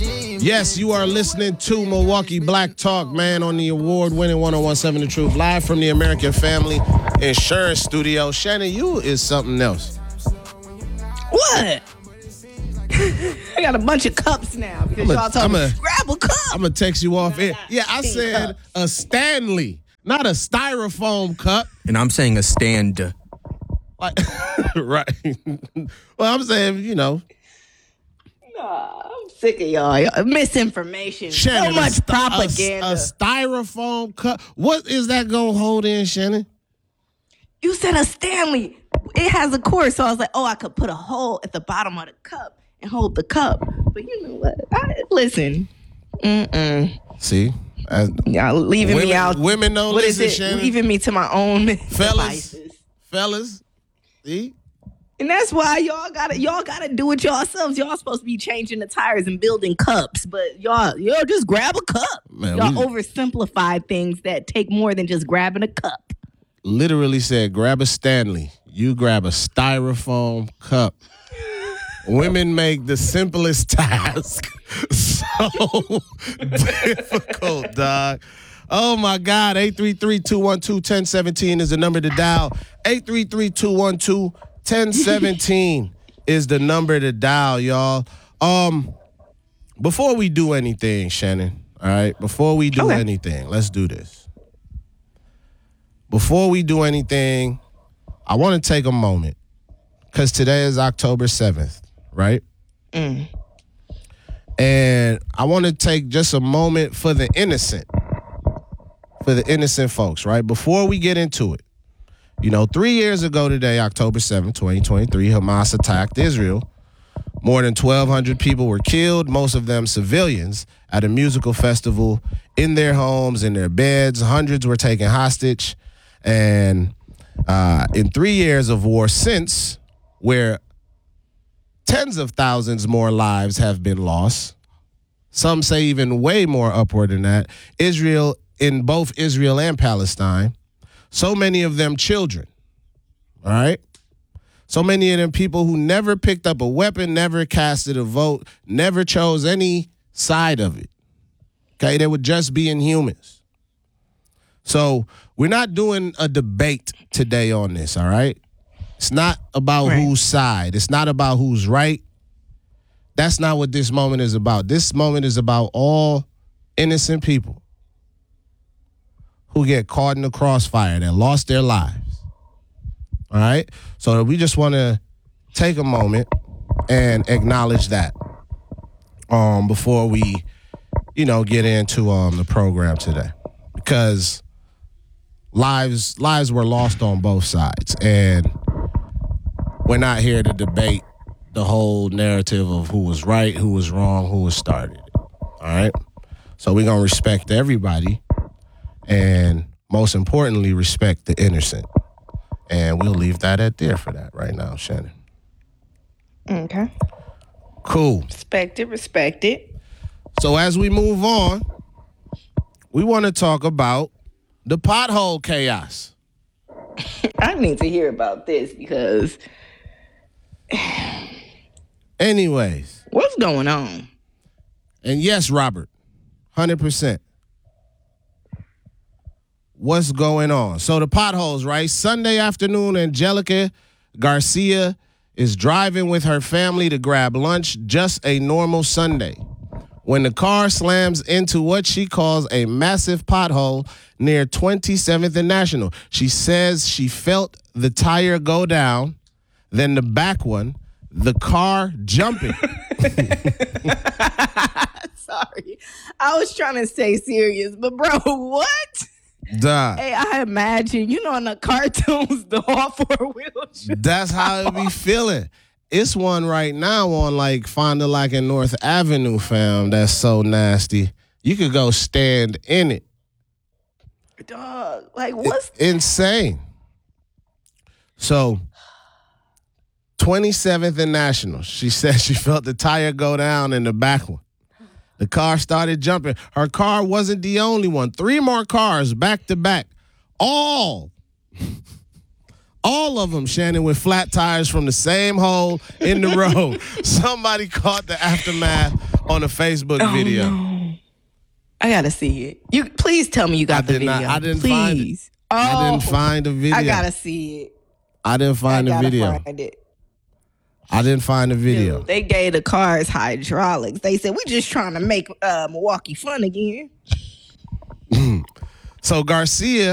Yes, you are listening to Milwaukee Black Talk, man, on the award-winning 101.7 The Truth, live from the American Family Insurance Studio. Shannon, you is something else. What? I got a bunch of cups now because y'all told me, grab a cup. I'm going to text you off air. Yeah, I said a Stanley, not a styrofoam cup. And I'm saying a stand. Like, right. Well, I'm saying, you know. Nah, I'm sick of y'all. Misinformation. Shannon, so much propaganda. A styrofoam cup. What is that going to hold in, Shannon? You said a Stanley. It has a cord, so I was like, oh, I could put a hole at the bottom of the cup and hold the cup. But you know what? Listen. See? Y'all leaving me out. Women don't what listen, is it? Shannon. Leaving me to my own Fellas. See? And that's why y'all gotta do it yourselves. Y'all supposed to be changing the tires and building cups, but y'all just grab a cup. Man, y'all oversimplify things that take more than just grabbing a cup. Literally said, grab a Stanley. You grab a styrofoam cup. Women make the simplest task so difficult, dog. Oh, my God. 833-212-1017 is the number to dial. 833-212-1017 is the number to dial, y'all. Before we do anything, Shannon, all right? Before we do anything, let's do this. Before we do anything, I want to take a moment because today is October 7th, right? And I want to take just a moment for the innocent folks, right? Before we get into it, 3 years ago today, October 7th, 2023, Hamas attacked Israel. More than 1,200 people were killed, most of them civilians, at a musical festival in their homes, in their beds. Hundreds were taken hostage. And in 3 years of war since, where tens of thousands more lives have been lost, some say even way more upward than that, in both Israel and Palestine, so many of them children, all right? So many of them people who never picked up a weapon, never casted a vote, never chose any side of it, okay? They were just being humans. So we're not doing a debate today on this, all right? It's not about whose side. It's not about who's right. That's not what this moment is about. This moment is about all innocent people who get caught in the crossfire, that lost their lives, all right? So we just want to take a moment and acknowledge that before we, get into the program today. Because lives were lost on both sides, and we're not here to debate the whole narrative of who was right, who was wrong, who was started it. All right? So we're going to respect everybody and, most importantly, respect the innocent. And we'll leave that at there for that right now, Shannon. Okay. Cool. Respect it. So as we move on, we want to talk about the pothole chaos. I need to hear about this because... Anyways. What's going on? And yes, Robert, 100%. What's going on? So the potholes, right? Sunday afternoon, Angelica Garcia is driving with her family to grab lunch, just a normal Sunday, when the car slams into what she calls a massive pothole near 27th and National. She says she felt the tire go down, then the back one, the car jumping. Sorry. I was trying to stay serious, but bro, what? Duh. Hey, I imagine, in the cartoons, the all four-wheel drive. That's how it be feeling. It's one right now on Fond du Lac and North Avenue, fam. That's so nasty. You could go stand in it. Dog, what's... insane. So, 27th and National. She said she felt the tire go down in the back one. The car started jumping. Her car wasn't the only one. 3 more cars back to back. All of them, Shannon, with flat tires from the same hole in the road. Somebody caught the aftermath on a Facebook video. No. I gotta see it. You please tell me you got the video. I didn't please. find it. I didn't find the video. I gotta see it. I didn't find the video. Find it. I didn't find the video. Dude, they gave the cars hydraulics. They said, we just trying to make Milwaukee fun again. So Garcia